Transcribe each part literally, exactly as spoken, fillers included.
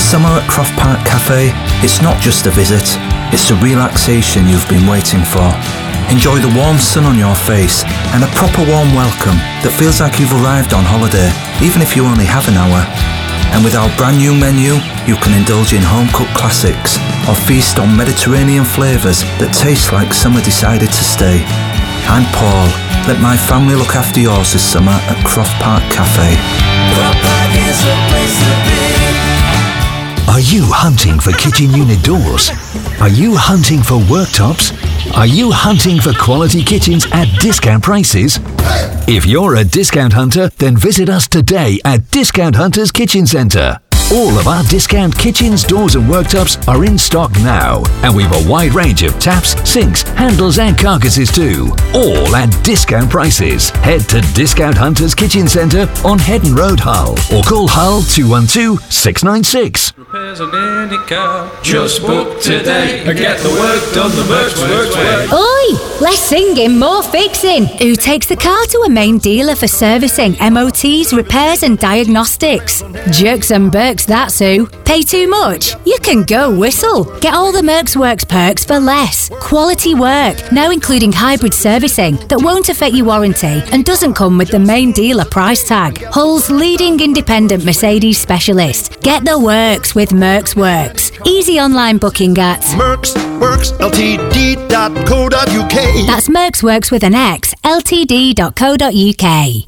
Summer at Croft Park Cafe, it's not just a visit, it's the relaxation you've been waiting for. Enjoy the warm sun on your face and a proper warm welcome that feels like you've arrived on holiday, even if you only have an hour. And with our brand new menu, you can indulge in home-cooked classics or feast on Mediterranean flavours that taste like summer decided to stay. I'm Paul. Let my family look after yours this summer at Croft Park Cafe. Croft Park is the place to be. Are you hunting for kitchen unit doors? Are you hunting for worktops? Are you hunting for quality kitchens at discount prices? If you're a discount hunter, then visit us today at Discount Hunters Kitchen Centre. All of our discount kitchens, doors and worktops are in stock now, and we've a wide range of taps, sinks, handles and carcasses too, all at discount prices. Head to Discount Hunters Kitchen Centre on Headon Road, Hull, or call Hull two one two, six nine six. Repairs on any car, just book today and get the work done the Mercs Works way. Oi! Less singing, more fixing. Who takes the car to a main dealer for servicing, M O Ts, repairs and diagnostics? Jerks and Burks, that's who. Pay too much? You can go whistle. Get all the Mercs Works perks for less. Quality work, now including hybrid servicing that won't affect your warranty and doesn't come with the main dealer price tag. Hull's leading independent Mercedes specialist. Get the works with Mercs Works. Easy online booking at Mercs Works L T D dot co dot U K. That's Mercs Works with an X, L T D dot co dot U K.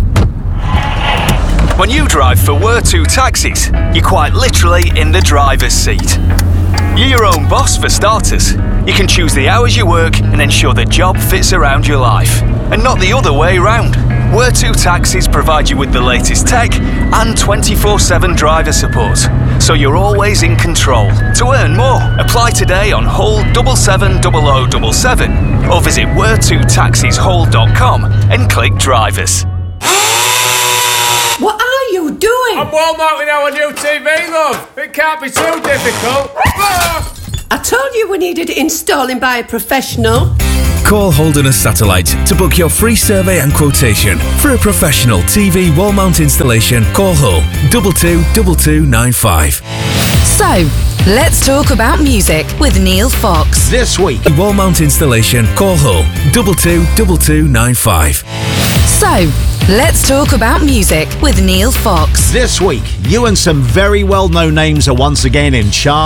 When you drive for Wortu Taxis, you're quite literally in the driver's seat. You're your own boss for starters. You can choose the hours you work and ensure the job fits around your life, and not the other way round. Wortu Taxis provide you with the latest tech and twenty-four seven driver support, so you're always in control. To earn more, apply today on Hull seven seven zero zero seven seven or visit wortu taxis hull dot com and click drivers. What are you doing? I'm wall mounting our new T V, love. It can't be too difficult. I told you we needed it installing by a professional. Call Holderness Satellite to book your free survey and quotation. For a professional T V wall mount installation, call Hull two two two two nine five. So, let's talk about music with Neil Fox. This week, wall mount installation, call Hull two two two two nine five. So, let's talk about music with Neil Fox. This week, you and some very well-known names are once again in charge.